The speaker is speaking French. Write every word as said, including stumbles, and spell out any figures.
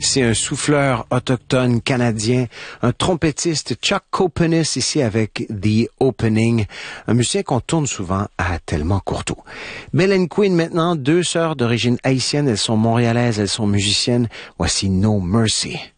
C'est un souffleur autochtone canadien, un trompettiste Chuck Copenis ici avec The Opening, un musicien qu'on tourne souvent à Tellement Courteau. Belen Queen maintenant, deux sœurs d'origine haïtienne, elles sont montréalaises, elles sont musiciennes. Voici No Mercy.